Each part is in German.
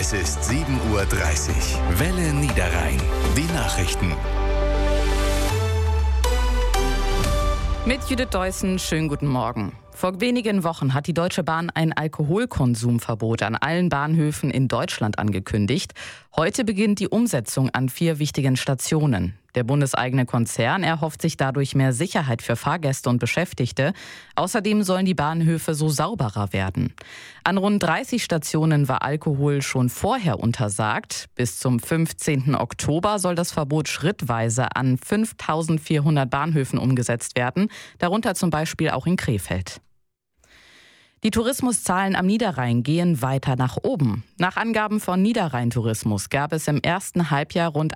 Es ist 7:30 Uhr. Welle Niederrhein. Die Nachrichten. Mit Judith Deussen, schönen guten Morgen. Vor wenigen Wochen hat die Deutsche Bahn ein Alkoholkonsumverbot an allen Bahnhöfen in Deutschland angekündigt. Heute beginnt die Umsetzung an 4 wichtigen Stationen. Der bundeseigene Konzern erhofft sich dadurch mehr Sicherheit für Fahrgäste und Beschäftigte. Außerdem sollen die Bahnhöfe so sauberer werden. An rund 30 Stationen war Alkohol schon vorher untersagt. Bis zum 15. Oktober soll das Verbot schrittweise an 5.400 Bahnhöfen umgesetzt werden, darunter zum Beispiel auch in Krefeld. Die Tourismuszahlen am Niederrhein gehen weiter nach oben. Nach Angaben von Niederrhein Tourismus gab es im ersten Halbjahr rund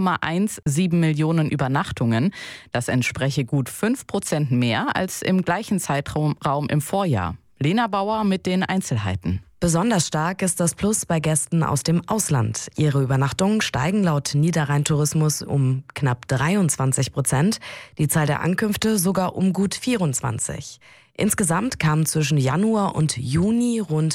1,17 Millionen Übernachtungen. Das entspreche gut 5% mehr als im gleichen Zeitraum im Vorjahr. Lena Bauer mit den Einzelheiten. Besonders stark ist das Plus bei Gästen aus dem Ausland. Ihre Übernachtungen steigen laut Niederrhein Tourismus um knapp 23%, die Zahl der Ankünfte sogar um gut 24%. Insgesamt kamen zwischen Januar und Juni rund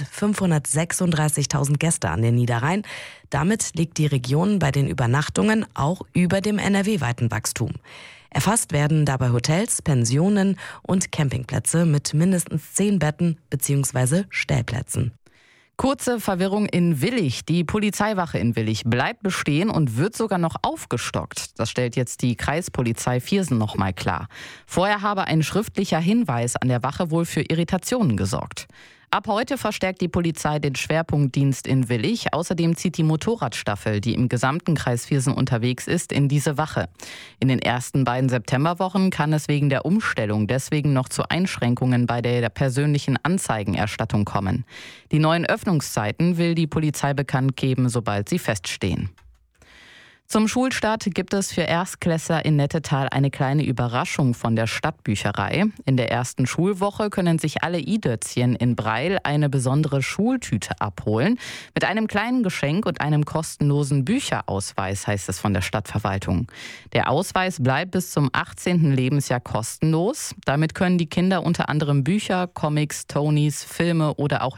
536.000 Gäste an den Niederrhein. Damit liegt die Region bei den Übernachtungen auch über dem NRW-weiten Wachstum. Erfasst werden dabei Hotels, Pensionen und Campingplätze mit mindestens 10 Betten bzw. Stellplätzen. Kurze Verwirrung in Willich. Die Polizeiwache in Willich bleibt bestehen und wird sogar noch aufgestockt. Das stellt jetzt die Kreispolizei Viersen noch mal klar. Vorher habe ein schriftlicher Hinweis an der Wache wohl für Irritationen gesorgt. Ab heute verstärkt die Polizei den Schwerpunktdienst in Willich. Außerdem zieht die Motorradstaffel, die im gesamten Kreis Viersen unterwegs ist, in diese Wache. In den ersten beiden Septemberwochen kann es wegen der Umstellung deswegen noch zu Einschränkungen bei der persönlichen Anzeigenerstattung kommen. Die neuen Öffnungszeiten will die Polizei bekannt geben, sobald sie feststehen. Zum Schulstart gibt es für Erstklässler in Nettetal eine kleine Überraschung von der Stadtbücherei. In der ersten Schulwoche können sich alle i-Dötzchen in Breil eine besondere Schultüte abholen. Mit einem kleinen Geschenk und einem kostenlosen Bücherausweis, heißt es von der Stadtverwaltung. Der Ausweis bleibt bis zum 18. Lebensjahr kostenlos. Damit können die Kinder unter anderem Bücher, Comics, Tonys, Filme oder auch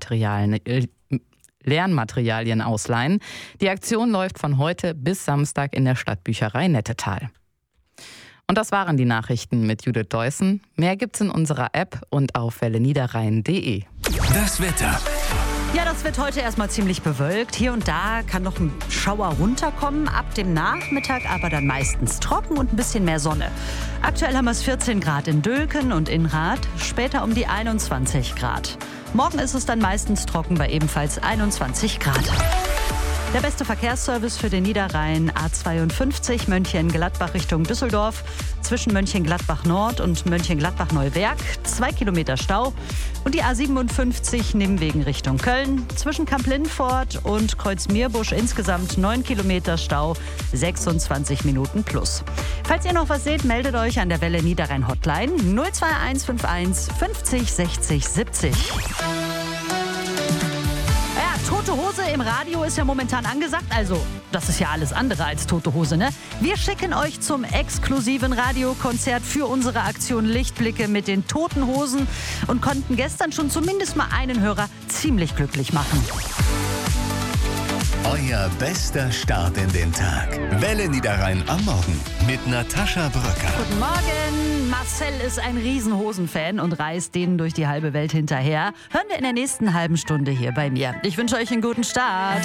Lernmaterialien ausleihen. Die Aktion läuft von heute bis Samstag in der Stadtbücherei Nettetal. Und das waren die Nachrichten mit Judith Deussen. Mehr gibt's in unserer App und auf welleniederrhein.de. Das Wetter. Ja, das wird heute erstmal ziemlich bewölkt. Hier und da kann noch ein Schauer runterkommen, ab dem Nachmittag aber dann meistens trocken und ein bisschen mehr Sonne. Aktuell haben wir es 14 Grad in Dülken und in Rath, später um die 21 Grad. Morgen ist es dann meistens trocken bei ebenfalls 21 Grad. Der beste Verkehrsservice für den Niederrhein: A52 Mönchengladbach Richtung Düsseldorf. Zwischen Mönchengladbach Nord und Mönchengladbach Neuwerk 2 Kilometer Stau. Und die A57 Nimwegen Richtung Köln. Zwischen Kamp-Lindfort und Kreuz-Meerbusch insgesamt 9 Kilometer Stau, 26 Minuten plus. Falls ihr noch was seht, meldet euch an der Welle Niederrhein Hotline 02151 50 60 70. Tote Hose im Radio ist ja momentan angesagt, also das ist ja alles andere als Tote Hose, ne? Wir schicken euch zum exklusiven Radiokonzert für unsere Aktion Lichtblicke mit den Toten Hosen und konnten gestern schon zumindest mal einen Hörer ziemlich glücklich machen. Euer bester Start in den Tag. Welle Niederrhein am Morgen mit Natascha Bröcker. Guten Morgen. Marcel ist ein Riesenhosen-Fan und reist denen durch die halbe Welt hinterher. Hören wir in der nächsten halben Stunde hier bei mir. Ich wünsche euch einen guten Start.